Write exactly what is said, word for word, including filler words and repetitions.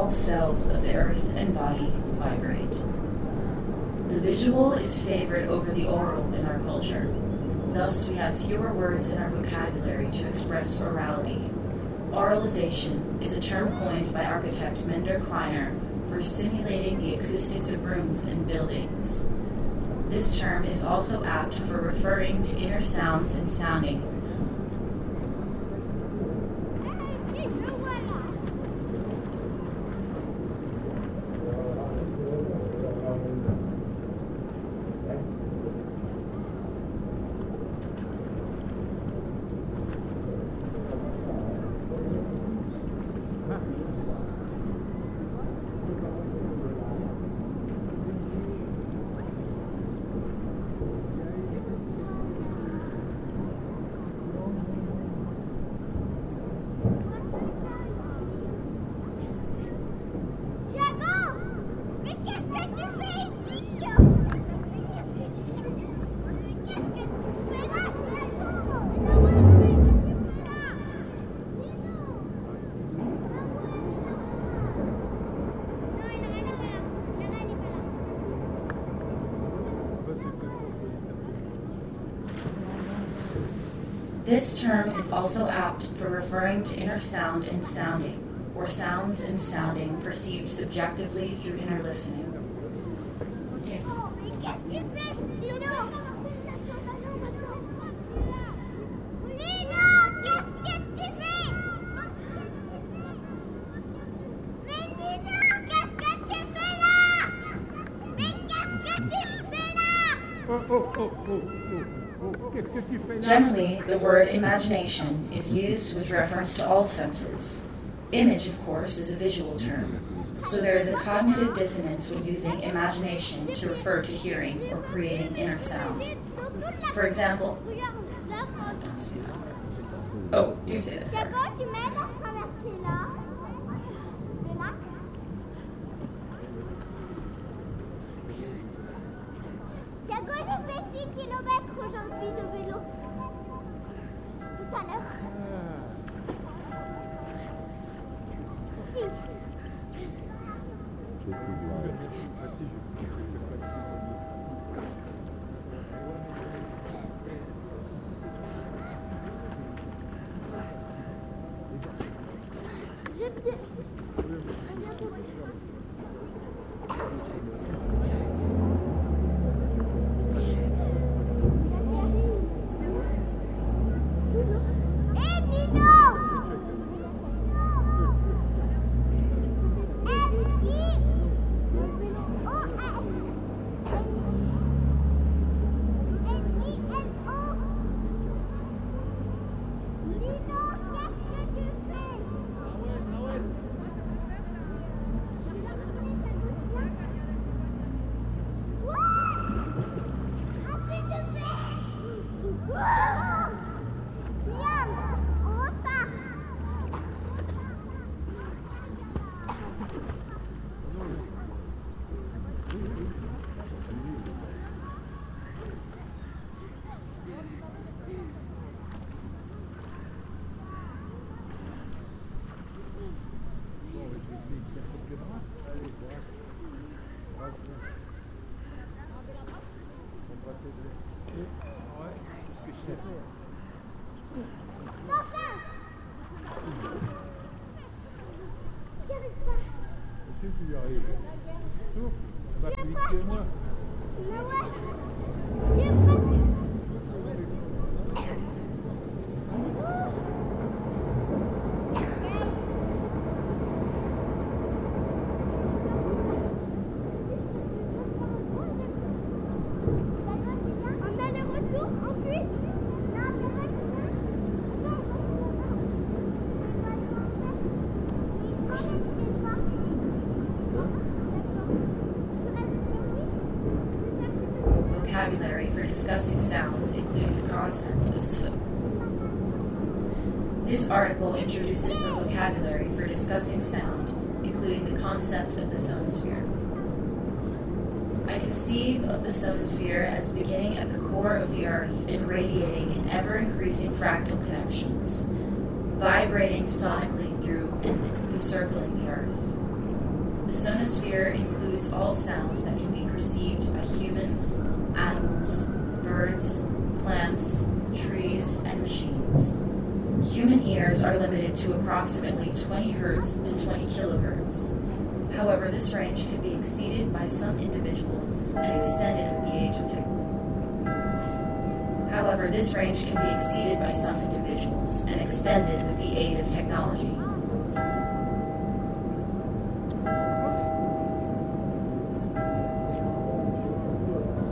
all cells of the earth and body vibrate. The visual is favored over the oral in our culture. Thus, we have fewer words in our vocabulary to express orality. Oralization is a term coined by architect Minder Kleiner for simulating the acoustics of rooms and buildings. This term is also apt for referring to inner sounds and sounding. This term is also apt for referring to inner sound and sounding, or sounds and sounding perceived subjectively through inner listening. Generally, the word imagination is used with reference to all senses. Image, of course, is a visual term, so there is a cognitive dissonance when using imagination to refer to hearing or creating inner sound. For example, oh, do say that. Thiago, j'ai fait six kilomètres aujourd'hui de vélo. Tout à l'heure. Si. Vocabulary for discussing sounds, including the concept of so. This article introduces some vocabulary for discussing sound, including the concept of the sonosphere. I conceive of the sonosphere as beginning at the core of the earth and radiating in ever-increasing fractal connections, vibrating sonically through and encircling the earth. The sonosphere includes all sound that can be perceived by humans, animals, birds, plants, trees, and machines. Human ears are limited to approximately twenty hertz to twenty kilohertz. However, this range can be exceeded by some individuals and extended with the age of technology. However, this range can be exceeded by some individuals and extended with the aid of technology.